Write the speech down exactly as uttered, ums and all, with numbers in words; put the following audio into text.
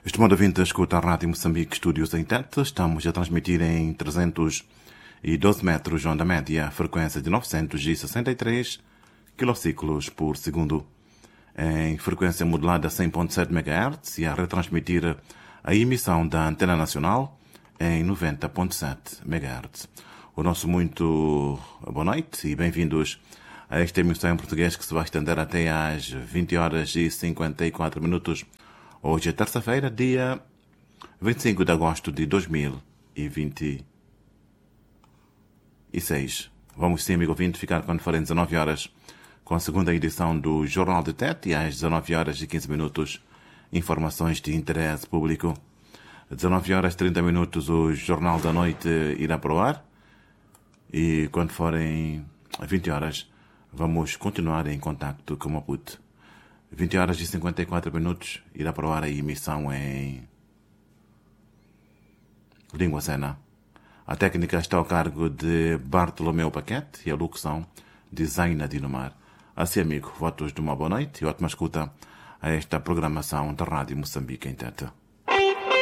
Estimado ouvinte, escuta a Rádio Moçambique Estúdios em Tete. Estamos a transmitir em trezentos e doze metros de onda média, frequência de novecentos e sessenta e três quilociclos por segundo. Em frequência modulada cem vírgula sete megahertz e a retransmitir a emissão da Antena Nacional em noventa vírgula sete megahertz. O nosso muito boa noite e bem-vindos a esta emissão em português que se vai estender até às vinte horas e cinquenta e quatro minutos. Hoje é terça-feira, dia vinte e cinco de agosto de dois mil e vinte e seis. Vamos sim, amigo ouvinte, ficar quando forem dezenove horas com a segunda edição do Jornal de Tete e às dezenove horas e quinze minutos informações de interesse público. dezenove horas e trinta minutos o Jornal da Noite irá para o ar e quando forem vinte horas vamos continuar em contacto com o Maputo. vinte horas e cinquenta e quatro minutos irá para o ar a emissão em língua cena. A técnica está ao cargo de Bartolomeu Paquete e a locução de Zaina Dinomar. Assim, amigo, votos de uma boa noite e ótima escuta a esta programação da Rádio Moçambique em Tete.